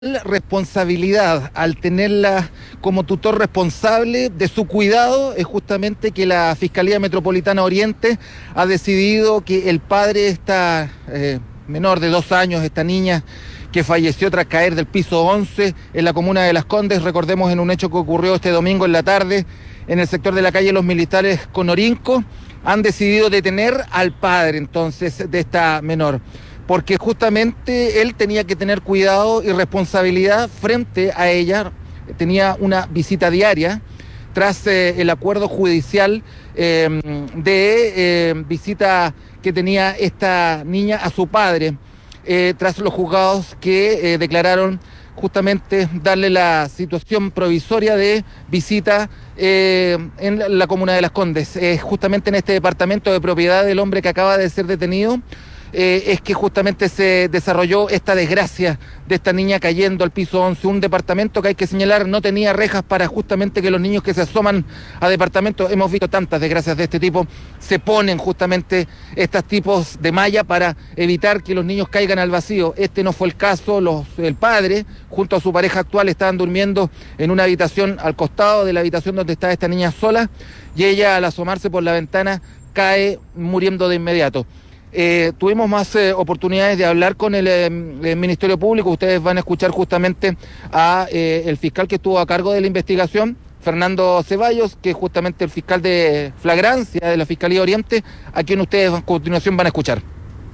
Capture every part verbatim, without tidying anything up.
responsabilidad al tenerla como tutor responsable de su cuidado es justamente que la Fiscalía Metropolitana Oriente ha decidido que el padre de esta eh, menor de dos años, esta niña que falleció tras caer del piso once en la comuna de Las Condes, recordemos en un hecho que ocurrió este domingo en la tarde en el sector de la calle Los Militares con Orinco, han decidido detener al padre entonces de esta menor, porque justamente él tenía que tener cuidado y responsabilidad frente a ella. Tenía una visita diaria tras eh, el acuerdo judicial eh, de eh, visita que tenía esta niña a su padre, eh, tras los juzgados que eh, declararon justamente darle la situación provisoria de visita eh, en la comuna de Las Condes. Eh, justamente en este departamento de propiedad del hombre que acaba de ser detenido, Eh, es que justamente se desarrolló esta desgracia de esta niña cayendo al piso once, un departamento que hay que señalar no tenía rejas para justamente que los niños que se asoman a departamentos, hemos visto tantas desgracias de este tipo, se ponen justamente estos tipos de malla para evitar que los niños caigan al vacío. Este no fue el caso. Los, el padre junto a su pareja actual estaban durmiendo en una habitación al costado de la habitación donde estaba esta niña sola, y ella al asomarse por la ventana cae muriendo de inmediato. Eh, tuvimos más eh, oportunidades de hablar con el, eh, el Ministerio Público. Ustedes van a escuchar justamente a eh, el fiscal que estuvo a cargo de la investigación, Fernando Ceballos, que es justamente el fiscal de flagrancia de la Fiscalía Oriente, a quien ustedes a continuación van a escuchar.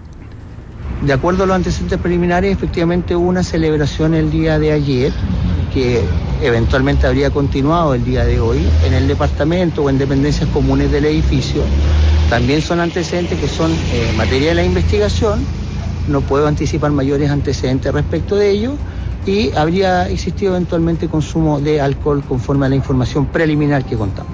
De acuerdo a los antecedentes preliminares, efectivamente hubo una celebración el día de ayer, que eventualmente habría continuado el día de hoy, en el departamento o en dependencias comunes del edificio. También son antecedentes que son eh, materia de la investigación, no puedo anticipar mayores antecedentes respecto de ello, y habría existido eventualmente consumo de alcohol conforme a la información preliminar que contamos.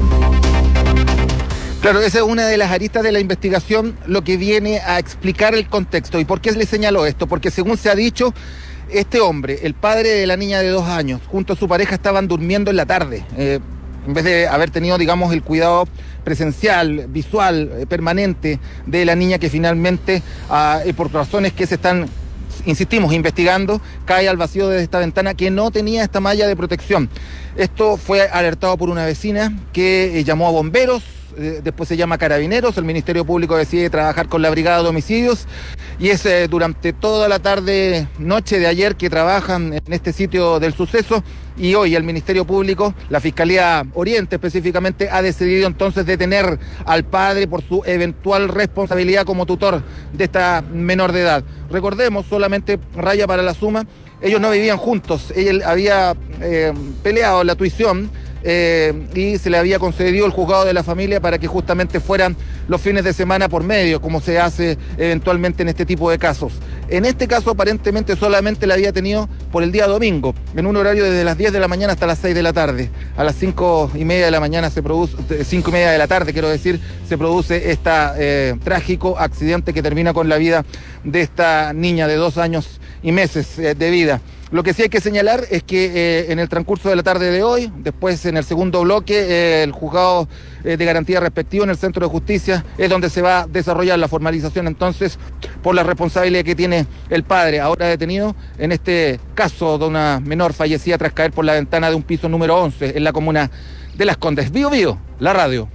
Claro, esa es una de las aristas de la investigación, lo que viene a explicar el contexto. ¿Y por qué le señaló esto? Porque según se ha dicho, este hombre, el padre de la niña de dos años, junto a su pareja estaban durmiendo en la tarde, eh, en vez de haber tenido, digamos, el cuidado presencial, visual, eh, permanente de la niña que finalmente, eh, por razones que se están, insistimos, investigando, cae al vacío de esta ventana que no tenía esta malla de protección. Esto fue alertado por una vecina que eh, llamó a bomberos. Después se llama Carabineros, el Ministerio Público decide trabajar con la Brigada de Homicidios, y es eh, durante toda la tarde, noche de ayer que trabajan en este sitio del suceso, y hoy el Ministerio Público, la Fiscalía Oriente específicamente, ha decidido entonces detener al padre por su eventual responsabilidad como tutor de esta menor de edad. Recordemos, solamente raya para la suma, ellos no vivían juntos, él había eh, peleado la tuición, Eh, y se le había concedido el juzgado de la familia para que justamente fueran los fines de semana por medio, como se hace eventualmente en este tipo de casos. En este caso aparentemente solamente la había tenido por el día domingo, en un horario desde las diez de la mañana hasta las seis de la tarde. A las cinco y media de la mañana se produce, cinco y media de la tarde quiero decir, se produce este eh, trágico accidente que termina con la vida de esta niña de dos años y meses eh, de vida. Lo que sí hay que señalar es que eh, en el transcurso de la tarde de hoy, después en el segundo bloque, eh, el juzgado eh, de garantía respectivo en el Centro de Justicia es donde se va a desarrollar la formalización entonces por la responsabilidad que tiene el padre, ahora detenido, en este caso de una menor fallecida tras caer por la ventana de un piso número once en la comuna de Las Condes. Bío Bío, la radio.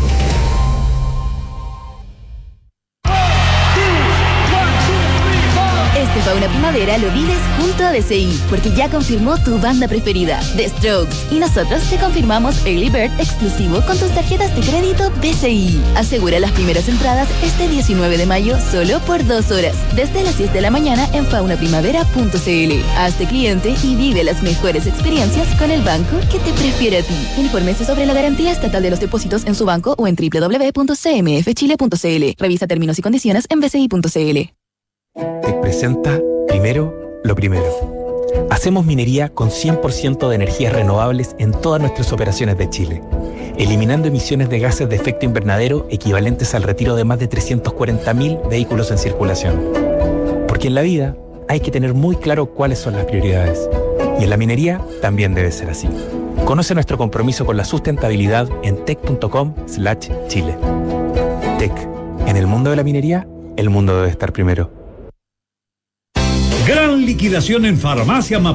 Fauna Primavera lo vives junto a B C I, porque ya confirmó tu banda preferida, The Strokes, y nosotros te confirmamos Early Bird exclusivo con tus tarjetas de crédito B C I. Asegura las primeras entradas este diecinueve de mayo solo por dos horas, desde las diez de la mañana en fauna primavera punto c l. Hazte cliente y vive las mejores experiencias con el banco que te prefiere a ti. Infórmese sobre la garantía estatal de los depósitos en su banco o en doble u doble u doble u punto c m f chile punto c l. Revisa términos y condiciones en b c i punto c l. Te presenta primero lo primero. Hacemos minería con cien por ciento de energías renovables en todas nuestras operaciones de Chile, eliminando emisiones de gases de efecto invernadero equivalentes al retiro de más de trescientos cuarenta mil vehículos en circulación. Porque en la vida hay que tener muy claro cuáles son las prioridades, y en la minería también debe ser así. Conoce nuestro compromiso con la sustentabilidad en tec punto com slash chile. Tec, en el mundo de la minería, el mundo debe estar primero. Gran liquidación en Farmacia